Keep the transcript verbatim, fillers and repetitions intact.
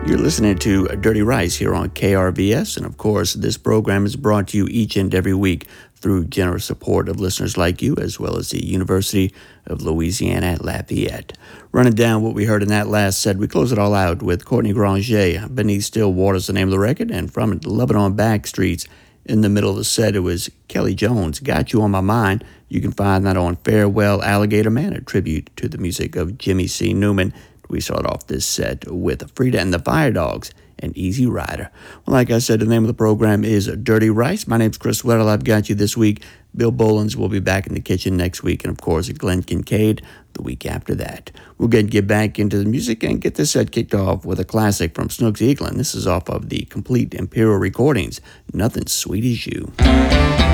You're listening to Dirty Rice here on K R V S, and of course, this program is brought to you each and every week through generous support of listeners like you, as well as the University of Louisiana at Lafayette. Running down what we heard in that last set, we close it all out with Courtney Granger, Beneath Still Waters, the name of the record, and from it, Love It on Back Streets. In the middle of the set, it was Kelly Jones, Got You on My Mind. You can find that on Farewell Alligator Man, a tribute to the music of Jimmy C. Newman. We start off this set with Frida and the Fire Dogs and Easy Rider. Well, like I said, the name of the program is Dirty Rice. My name's Chris Weddle. I've got you this week. Bill Bolins will be back in the kitchen next week, and of course, Glenn Kincaid the week after that. We'll get, get back into the music and get this set kicked off with a classic from Snooks Eaglin. This is off of the Complete Imperial Recordings, Nothing Sweet as You.